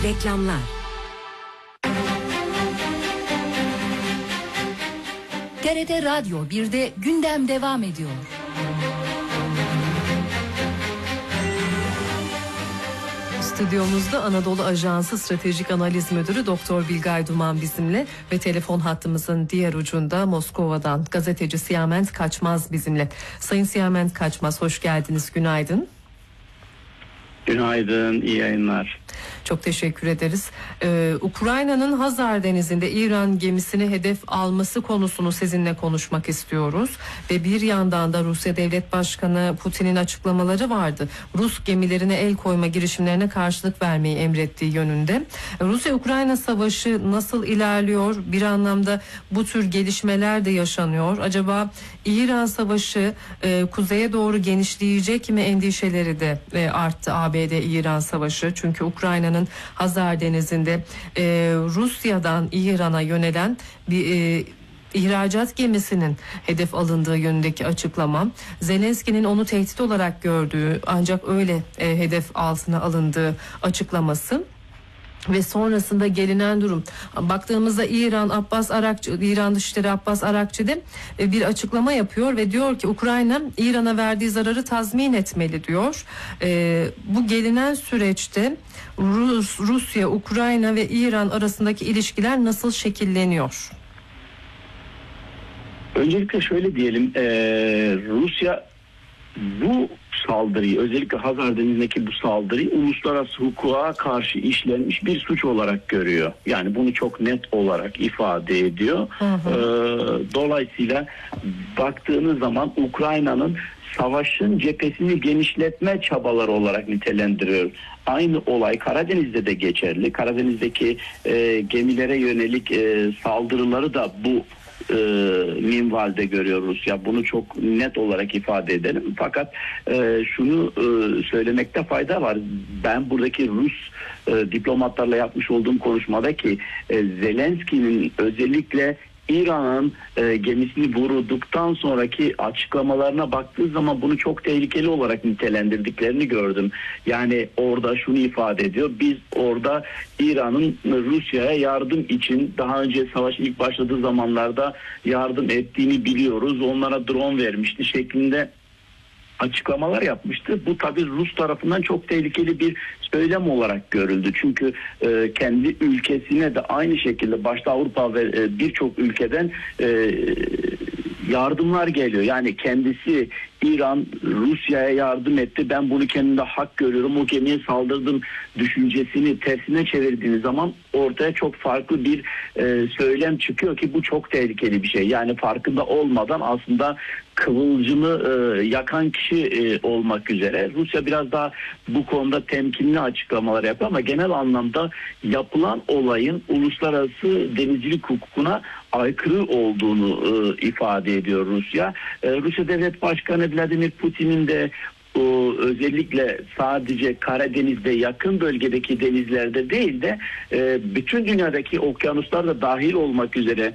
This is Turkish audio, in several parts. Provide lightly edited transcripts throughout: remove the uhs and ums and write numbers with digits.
Reklamlar. TRT Radyo 1'de gündem devam ediyor. Stüdyomuzda Anadolu Ajansı Stratejik Analiz Müdürü Doktor Bilgay Duman bizimle ve telefon hattımızın diğer ucunda Moskova'dan gazeteci Siyament Kaçmaz bizimle. Sayın Siyament Kaçmaz, hoş geldiniz, günaydın. Günaydın, iyi yayınlar. Çok teşekkür ederiz. Ukrayna'nın Hazar Denizi'nde İran gemisini hedef alması konusunu sizinle konuşmak istiyoruz. Ve bir yandan da Rusya Devlet Başkanı Putin'in açıklamaları vardı. Rus gemilerine el koyma girişimlerine karşılık vermeyi emrettiği yönünde. Rusya-Ukrayna savaşı nasıl ilerliyor? Bir anlamda bu tür gelişmeler de yaşanıyor. Acaba İran savaşı kuzeye doğru genişleyecek mi endişeleri de arttı, ABD-İran savaşı. Çünkü Ukrayna'nın Hazar Denizi'nde Rusya'dan İran'a yönelen bir ihracat gemisinin hedef alındığı yönündeki açıklama, Zelenski'nin onu tehdit olarak gördüğü ancak öyle hedef altına alındığı açıklaması ve sonrasında gelinen durum. Baktığımızda İran Dışişleri Abbas Arakçı de bir açıklama yapıyor ve diyor ki Ukrayna İran'a verdiği zararı tazmin etmeli diyor. Bu gelinen süreçte Rusya, Ukrayna ve İran arasındaki ilişkiler nasıl şekilleniyor? Öncelikle şöyle diyelim, Rusya bu saldırıyı, özellikle Hazar Denizi'ndeki bu saldırıyı uluslararası hukuka karşı işlenmiş bir suç olarak görüyor. Yani bunu çok net olarak ifade ediyor. Dolayısıyla baktığınız zaman Ukrayna'nın savaşın cephesini genişletme çabaları olarak nitelendiriyor. Aynı olay Karadeniz'de de geçerli. Karadeniz'deki gemilere yönelik saldırıları da bu minvalde görüyoruz. Ya bunu çok net olarak ifade edelim. Fakat şunu söylemekte fayda var. Ben buradaki Rus diplomatlarla yapmış olduğum konuşmadaki Zelenski'nin özellikle İran'ın gemisini vurduktan sonraki açıklamalarına baktığı zaman bunu çok tehlikeli olarak nitelendirdiklerini gördüm. Yani orada şunu ifade ediyor. Biz orada İran'ın Rusya'ya yardım için daha önce savaşın ilk başladığı zamanlarda yardım ettiğini biliyoruz. Onlara drone vermişti şeklinde açıklamalar yapmıştı. Bu tabii Rus tarafından çok tehlikeli bir söylem olarak görüldü. Çünkü kendi ülkesine de aynı şekilde başta Avrupa ve birçok ülkeden yardımlar geliyor. Yani kendisi İran Rusya'ya yardım etti. Ben bunu kendimde hak görüyorum. O gemiye saldırdım düşüncesini tersine çevirdiğiniz zaman ortaya çok farklı bir söylem çıkıyor ki bu çok tehlikeli bir şey. Yani farkında olmadan aslında kıvılcımı yakan kişi olmak üzere. Rusya biraz daha bu konuda temkinli açıklamalar yapıyor ama genel anlamda yapılan olayın uluslararası denizcilik hukukuna aykırı olduğunu ifade ediyor Rusya. Rusya Devlet Başkanı Vladimir Putin'in de özellikle sadece Karadeniz'de yakın bölgedeki denizlerde değil de bütün dünyadaki okyanuslarda dahil olmak üzere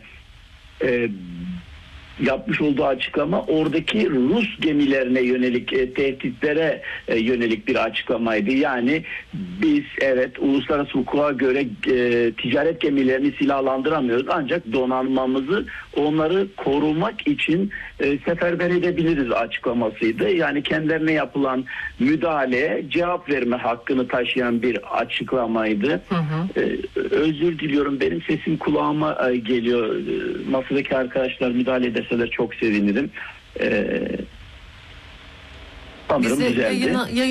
yapmış olduğu açıklama oradaki Rus gemilerine yönelik tehditlere yönelik bir açıklamaydı. Yani biz evet uluslararası hukuka göre ticaret gemilerini silahlandıramıyoruz ancak donanmamızı onları korumak için seferber edebiliriz açıklamasıydı. Yani kendilerine yapılan müdahaleye cevap verme hakkını taşıyan bir açıklamaydı. Özür diliyorum, benim sesim kulağıma geliyor. Masadaki arkadaşlar müdahale ederseler çok sevinirim. Sanırım düzeldi.